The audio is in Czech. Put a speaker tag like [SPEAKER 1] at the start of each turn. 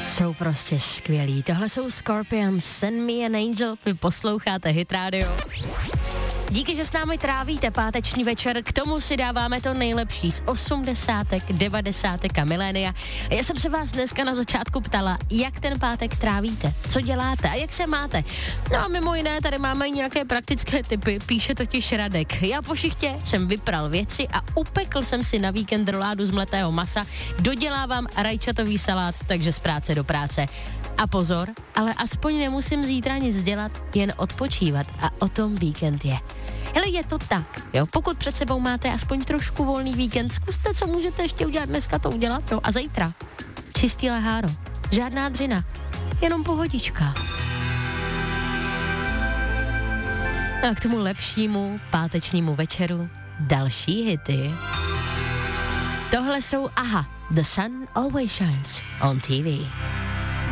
[SPEAKER 1] Jsou prostě skvělí. Tohle jsou Scorpions, Send Me an Angel, vy posloucháte Hit Radio. Díky, že s námi trávíte páteční večer, k tomu si dáváme to nejlepší z 80., 90. a milénia. Já jsem se vás dneska na začátku ptala, jak ten pátek trávíte, co děláte a jak se máte. No a mimo jiné tady máme nějaké praktické tipy, píše totiž Radek. Já po šichtě jsem vypral věci a upekl jsem si na víkend roládu z mletého masa, dodělávám rajčatový salát, takže z práce do práce. A pozor, ale aspoň nemusím zítra nic dělat, jen odpočívat a o tom víkend je. Hele, je to tak, jo, pokud před sebou máte aspoň trošku volný víkend, zkuste, co můžete ještě udělat, dneska to udělat, jo, a zítra. Čistý leháro, žádná dřina, jenom pohodička. A k tomu lepšímu pátečnímu večeru další hity. Tohle jsou AHA, The Sun Always Shines on TV.